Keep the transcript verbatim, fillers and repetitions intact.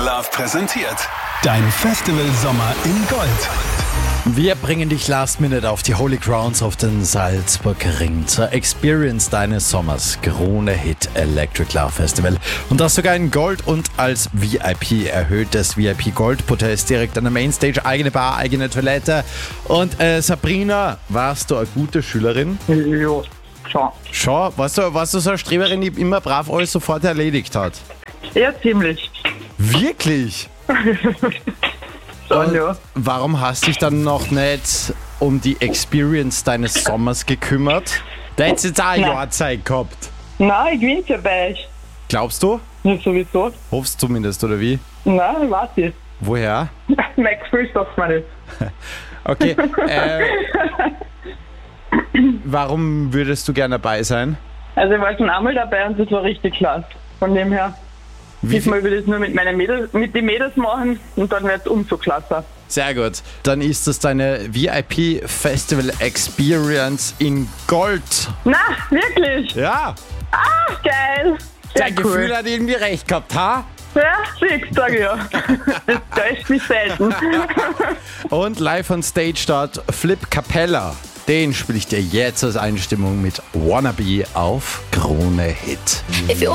Love präsentiert. Dein Festival Sommer in Gold. Wir bringen dich last minute auf die Holy Grounds auf den Salzburger Ring zur Experience deines Sommers. Krone Hit Electric Love Festival. Und das sogar in Gold und als V I P. Erhöhtes V I P Gold Protest direkt an der Mainstage. Eigene Bar, eigene Toilette. Und äh, Sabrina, warst du eine gute Schülerin? Ja, schon. Schon? Warst du, warst du so eine Streberin, die immer brav alles sofort erledigt hat? Ja, ziemlich. Wirklich? Schon, ja. Warum hast du dich dann noch nicht um die Experience deines Sommers gekümmert? Da hättest du jetzt auch ein Nein. Jahr Zeit gehabt. Nein, ich gewinne ja bei euch. Glaubst du? Nicht sowieso. Hoffst zumindest, oder wie? Nein, weiß ich. Woher? Mein Gefühl sagt mir nicht. Okay. Äh, warum würdest du gerne dabei sein? Also ich war schon einmal dabei und das war richtig klasse. Von dem her, Wie diesmal will ich das nur mit meinen Mädels, mit den Mädels machen und dann wird es umso klasse. Sehr gut. Dann ist das deine V I P Festival Experience in Gold. Na, wirklich? Ja. Ah, geil. Sehr Dein cool. Gefühl hat irgendwie recht gehabt, ha? Ja, siehst du, ja. Das täuscht mich selten. Und live on Stage dort Flip Capella. Den spiele ich dir jetzt als Einstimmung mit Wannabe auf Krone Hit.